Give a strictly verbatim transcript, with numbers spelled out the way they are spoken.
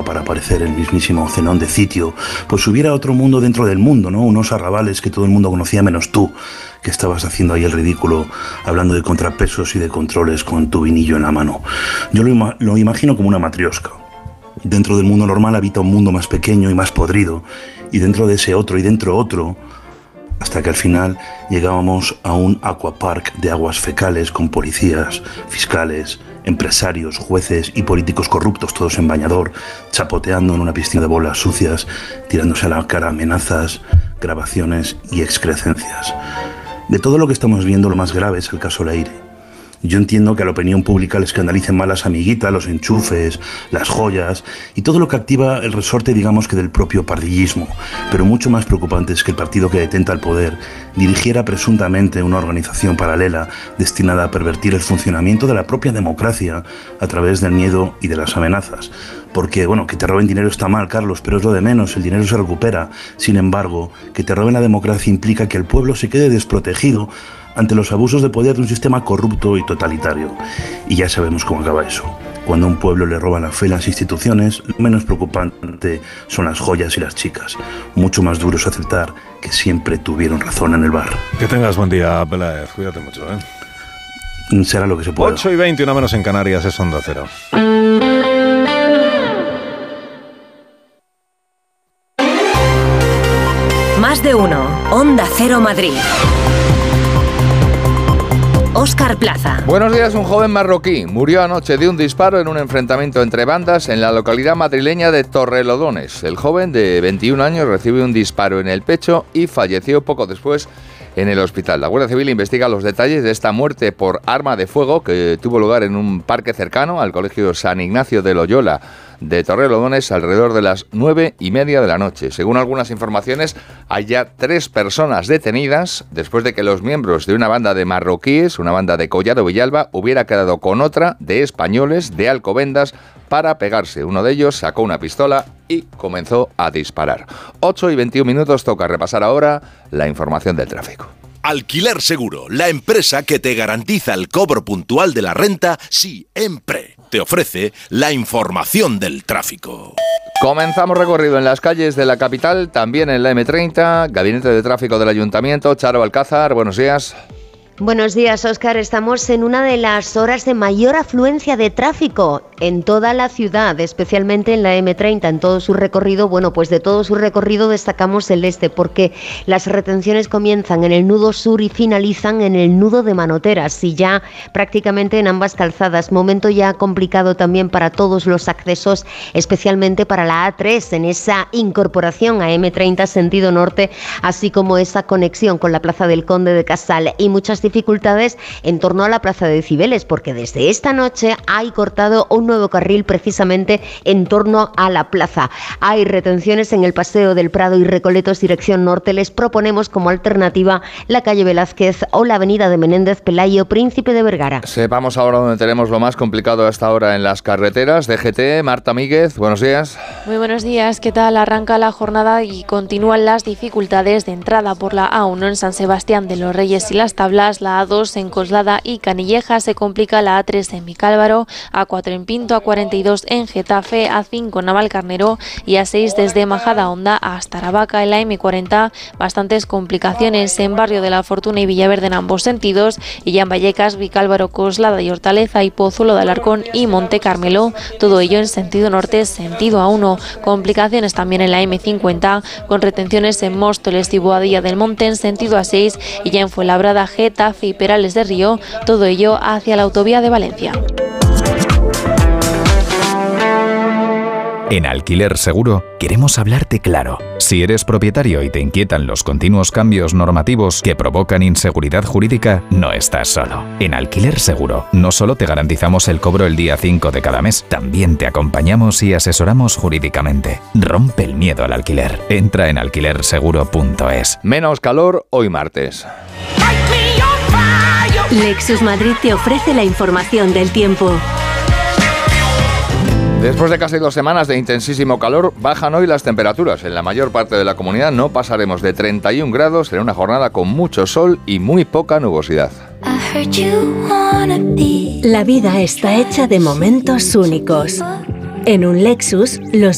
para parecer el mismísimo Zenón de Citio, pues hubiera otro mundo dentro del mundo, ¿no? Unos arrabales que todo el mundo conocía menos tú, que estabas haciendo ahí el ridículo, hablando de contrapesos y de controles con tu vinillo en la mano. Yo lo, ima- lo imagino como una matriosca. Dentro del mundo normal habita un mundo más pequeño y más podrido, y dentro de ese otro y dentro otro, hasta que al final llegábamos a un aquapark de aguas fecales con policías, fiscales, empresarios, jueces y políticos corruptos, todos en bañador, chapoteando en una piscina de bolas sucias, tirándose a la cara amenazas, grabaciones y excrecencias. De todo lo que estamos viendo, lo más grave es el caso Leire. Yo entiendo que a la opinión pública le escandalicen más las amiguitas, los enchufes, las joyas y todo lo que activa el resorte, digamos que del propio pardillismo. Pero mucho más preocupante es que el partido que detenta el poder dirigiera presuntamente una organización paralela destinada a pervertir el funcionamiento de la propia democracia a través del miedo y de las amenazas. Porque, bueno, que te roben dinero está mal, Carlos, pero es lo de menos, el dinero se recupera. Sin embargo, que te roben la democracia implica que el pueblo se quede desprotegido ante los abusos de poder de un sistema corrupto y totalitario. Y ya sabemos cómo acaba eso. Cuando a un pueblo le roban la fe en las instituciones, lo menos preocupante son las joyas y las chicas. Mucho más duro es aceptar que siempre tuvieron razón en el bar. Que tengas buen día, Peláez. Cuídate mucho, ¿eh? Será lo que se pueda. ocho y veinte, una menos en Canarias, es Onda Cero. Más de uno. Onda Cero Madrid. Óscar Plaza. Buenos días. Un joven marroquí murió anoche de un disparo en un enfrentamiento entre bandas en la localidad madrileña de Torrelodones. El joven de veintiún años recibió un disparo en el pecho y falleció poco después en el hospital. La Guardia Civil investiga los detalles de esta muerte por arma de fuego que tuvo lugar en un parque cercano al Colegio San Ignacio de Loyola de Torrelodones alrededor de las nueve y media de la noche. Según algunas informaciones, hay ya tres personas detenidas después de que los miembros de una banda de marroquíes, una banda de Collado Villalba, hubiera quedado con otra de españoles de Alcobendas para pegarse. Uno de ellos sacó una pistola y comenzó a disparar. ocho y veintiún minutos, toca repasar ahora la información del tráfico. Alquiler Seguro, la empresa que te garantiza el cobro puntual de la renta siempre. Te ofrece la información del tráfico. Comenzamos recorrido en las calles de la capital, también en la eme treinta, Gabinete de Tráfico del Ayuntamiento. Charo Alcázar, buenos días. Buenos días, Óscar. Estamos en una de las horas de mayor afluencia de tráfico en toda la ciudad, especialmente en la eme treinta, en todo su recorrido. Bueno, pues de todo su recorrido destacamos el este, porque las retenciones comienzan en el nudo sur y finalizan en el nudo de Manoteras, y ya prácticamente en ambas calzadas. Momento ya complicado también para todos los accesos, especialmente para la A tres, en esa incorporación a eme treinta sentido norte, así como esa conexión con la Plaza del Conde de Casal, y muchas dificultades en torno a la Plaza de Cibeles, porque desde esta noche hay cortado un nuevo carril precisamente en torno a la plaza. Hay retenciones en el Paseo del Prado y Recoletos dirección norte. Les proponemos como alternativa la calle Velázquez o la avenida de Menéndez Pelayo, Príncipe de Vergara. Sepamos ahora dónde tenemos lo más complicado hasta ahora en las carreteras. D G T, Marta Míguez, buenos días. Muy buenos días, ¿qué tal? Arranca la jornada y continúan las dificultades de entrada por la A uno en San Sebastián de los Reyes y Las Tablas, la A dos en Coslada y Canilleja, se complica la A tres en Vicálvaro, A cuatro en Pinto, A cuarenta y dos en Getafe, A cinco en Navalcarnero y A seis desde Majadahonda hasta Aravaca. En la eme cuarenta, bastantes complicaciones en Barrio de la Fortuna y Villaverde en ambos sentidos, y ya en Vallecas, Vicálvaro, Coslada y Hortaleza y Pozuelo de Alarcón y Monte Carmelo, todo ello en sentido norte, sentido A uno. Complicaciones también en la eme cincuenta, con retenciones en Móstoles y Boadilla del Monte en sentido A seis, y ya en Fuenlabrada, Getafe y Perales de Río, todo ello hacia la autovía de Valencia. En Alquiler Seguro queremos hablarte claro. Si eres propietario y te inquietan los continuos cambios normativos que provocan inseguridad jurídica, no estás solo. En Alquiler Seguro no solo te garantizamos el cobro el día cinco de cada mes, también te acompañamos y asesoramos jurídicamente. Rompe el miedo al alquiler. Entra en alquiler seguro punto es. Menos calor hoy martes. Lexus Madrid te ofrece la información del tiempo. Después de casi dos semanas de intensísimo calor, bajan hoy las temperaturas. En la mayor parte de la comunidad no pasaremos de treinta y un grados. Será una jornada con mucho sol y muy poca nubosidad. La vida está hecha de momentos únicos. En un Lexus, los